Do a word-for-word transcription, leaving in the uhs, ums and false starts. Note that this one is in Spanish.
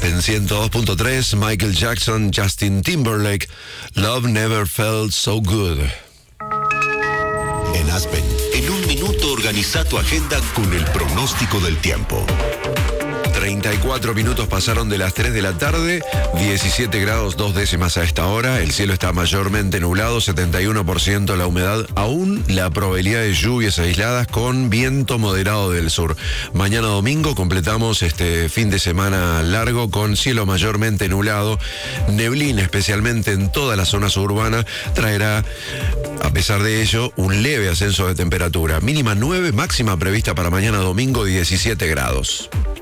En ciento dos punto tres, Michael Jackson, Justin Timberlake, Love Never Felt So Good. En Aspen, en un minuto organiza tu agenda con el pronóstico del tiempo. treinta y cuatro minutos pasaron de las tres de la tarde, diecisiete grados dos décimas a esta hora, el cielo está mayormente nublado, setenta y uno por ciento la humedad, aún la probabilidad de lluvias aisladas con viento moderado del sur. Mañana domingo completamos este fin de semana largo con cielo mayormente nublado, neblina especialmente en toda la zona suburbana, traerá, a pesar de ello, un leve ascenso de temperatura, mínima nueve, máxima prevista para mañana domingo diecisiete grados.